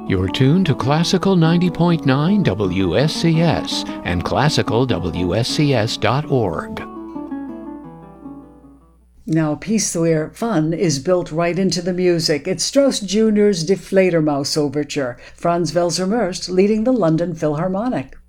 You're tuned to Classical 90.9 WSCS and classicalwscs.org. Now, piece where fun is built right into the music. It's Strauss Jr.'s Die Fledermaus Overture, Franz Welser-Möst leading the London Philharmonic.